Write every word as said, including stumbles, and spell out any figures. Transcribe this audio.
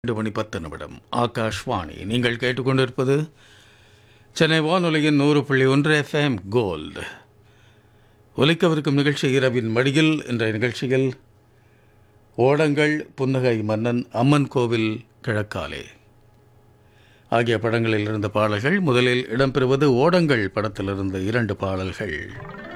ரெண்டு மணி பத்து நிமிடம் ஆகாஷ்வாணி. நீங்கள் கேட்டுக்கொண்டிருப்பது சென்னை வானொலியின் நூறு புள்ளி ஒன்று எஃப்எம் கோல்டு. ஒலிக்கவிருக்கும் நிகழ்ச்சி இரவின் மடியில். என்ற நிகழ்ச்சியில் ஓடங்கள், புன்னகை மன்னன், அம்மன் கோவில் கிழக்காலே ஆகிய படங்களில் இருந்த பாடல்கள். முதலில் இடம்பெறுவது ஓடங்கள் படத்திலிருந்து இரண்டு பாடல்கள்.